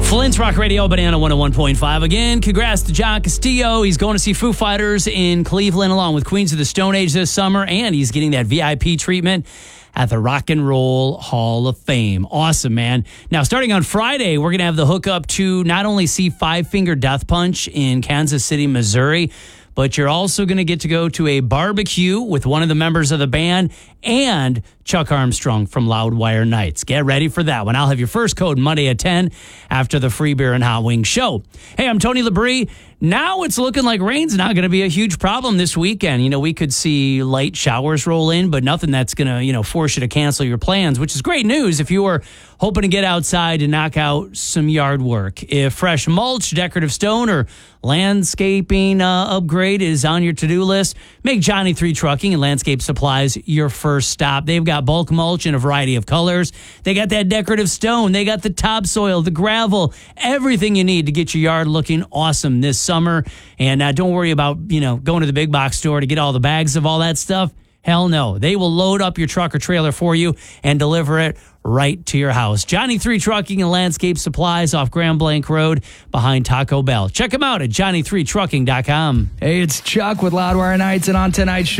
Flint's Rock Radio, Banana 101.5. Again, congrats to John Castillo. He's going to see Foo Fighters in Cleveland along with Queens of the Stone Age this summer, and he's getting that VIP treatment at the Rock and Roll Hall of Fame. Awesome, man. Now, starting on Friday, we're going to have the hookup to not only see Five Finger Death Punch in Kansas City, Missouri, but you're also going to get to go to a barbecue with one of the members of the band and Chuck Armstrong from Loudwire Nights. Get ready for that one. I'll have your first code Monday at 10 after the Free Beer and Hot Wings show. Hey, I'm Tony Labrie. Now it's looking like rain's not going to be a huge problem this weekend. You know, we could see light showers roll in, but nothing that's going to, force you to cancel your plans, which is great news if you were hoping to get outside and knock out some yard work. If fresh mulch, decorative stone, or landscaping upgrade is on your to-do list, make Johnny 3 Trucking and Landscape Supplies your first stop. They've got bulk mulch in a variety of colors. They got that decorative stone. They got the topsoil, the gravel, everything you need to get your yard looking awesome this summer. And don't worry about, going to the big box store to get all the bags of all that stuff. Hell no. They will load up your truck or trailer for you and deliver it right to your house. Johnny 3 Trucking and Landscape Supplies off Grand Blanc Road behind Taco Bell. Check them out at Johnny3Trucking.com. Hey, it's Chuck with Loudwire Nights, and on tonight's show,